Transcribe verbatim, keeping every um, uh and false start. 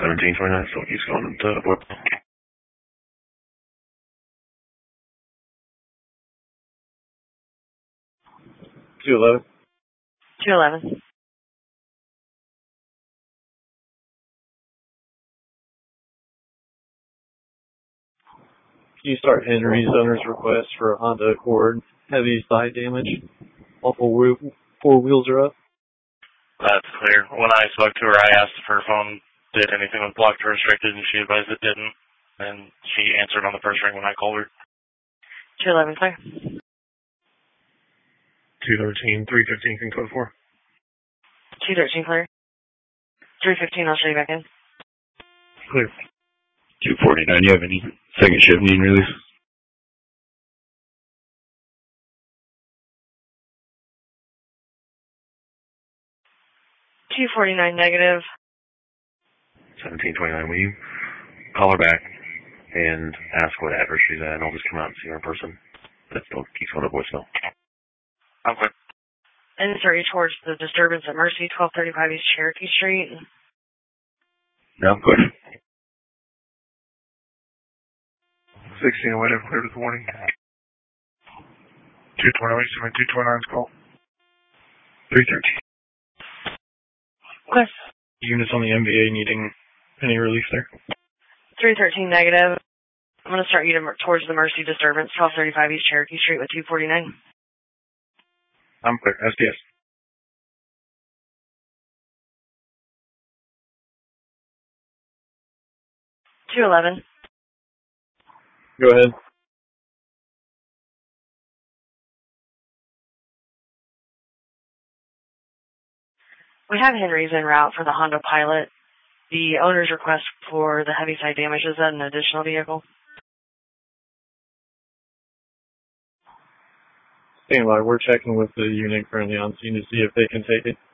seventeen twenty-nine still keeps going into voicemail. two eleven. two eleven. Can you start Henry's owner's request for a Honda Accord, heavy side damage? All four, wheel, four wheels are up? That's clear. When I spoke to her, I asked if her phone did anything with blocked or restricted, and she advised it didn't. And she answered on the first ring when I called her. two eleven, clear. two thirteen, three fifteen can code four. two thirteen, clear. three fifteen, I'll show you back in. Clear. two forty-nine, you have any second shift need release? two forty-nine, negative. seventeen twenty-nine, will you call her back and ask what address she's at, and I'll just come out and see her in person. That still keeps going to voicemail. I'm good. And insert you towards the disturbance at Mercy, twelve thirty-five East Cherokee Street. No, good. sixteen, whatever, clear this morning. two twenty-one, two twenty-nine's call. three thirteen. Clear. Units on the M V A needing any relief there? three thirteen, negative. I'm going to start you to, towards the Mercy disturbance, twelve thirty-five East Cherokee Street with two forty-nine. I'm clear. S D S. two eleven. Go ahead. We have Henry's en route for the Honda Pilot. The owner's request for the heavy side damage, is that an additional vehicle? Stand by. We're checking with the unit currently on scene to see if they can take it.